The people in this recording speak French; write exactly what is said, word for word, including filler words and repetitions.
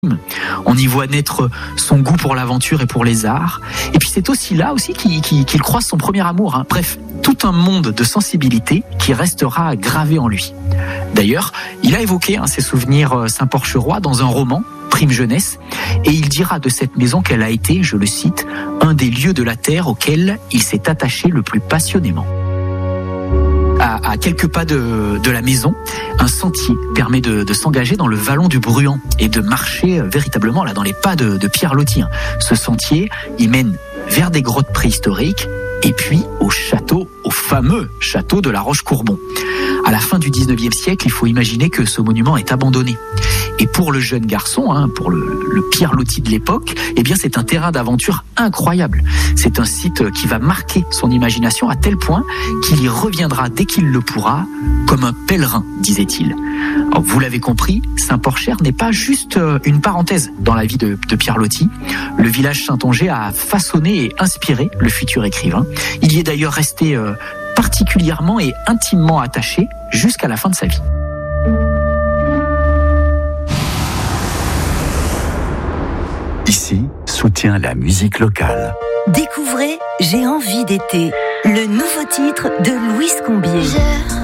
On y voit naître son goût pour l'aventure et pour les arts. Et puis c'est aussi là aussi qu'il, qu'il, qu'il croise son premier amour. Hein. Bref, tout un monde de sensibilité qui restera gravé en lui. D'ailleurs, il a évoqué hein, ses souvenirs Saint-Porcherois dans un roman, Prime Jeunesse, et il dira de cette maison qu'elle a été, je le cite, un des lieux de la terre auquel il s'est attaché le plus passionnément. À, à quelques pas de, de la maison, un sentier permet de, de s'engager dans le vallon du Bruant et de marcher véritablement là dans les pas de, de Pierre Loti. Ce sentier, il mène vers des grottes préhistoriques et puis au château, au fameux château de la Roche-Courbon. À la fin du dix-neuvième siècle, il faut imaginer que ce monument est abandonné. Et pour le jeune garçon, hein, pour le, le Pierre Loti de l'époque, eh bien c'est un terrain d'aventure incroyable. C'est un site qui va marquer son imagination à tel point qu'il y reviendra dès qu'il le pourra, comme un pèlerin, disait-il. Alors, vous l'avez compris, Saint-Porcher n'est pas juste une parenthèse dans la vie de, de Pierre Loti. Le village saintongeais a façonné et inspiré le futur écrivain. Il y est d'ailleurs resté euh, particulièrement et intimement attaché jusqu'à la fin de sa vie. Ici, soutient la musique locale. Découvrez J'ai envie d'été, le nouveau titre de Louise Combier.